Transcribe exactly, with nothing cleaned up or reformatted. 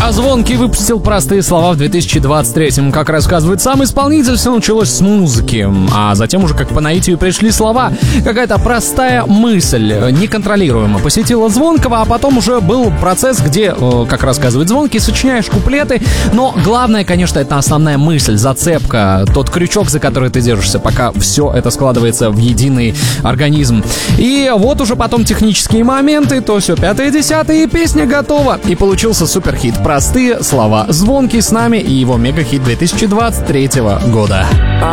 А Звонкий выпустил простые слова в две тысячи двадцать третьем. Как рассказывает сам исполнитель, все началось с музыки, а затем уже как по наитию пришли слова. Какая-то простая мысль, неконтролируемо посетила Звонкого, а потом уже был процесс, где, как рассказывает Звонкий, сочиняешь куплеты, но главное, конечно, это основная мысль, зацепка, тот крючок, за который ты держишься, пока все это складывается в единый организм. И вот уже потом технические моменты, то все пятое, десятое, и песня готова. И получился суперхит. Простые слова. Звонкий с нами и его мега-хит две тысячи двадцать третьего года.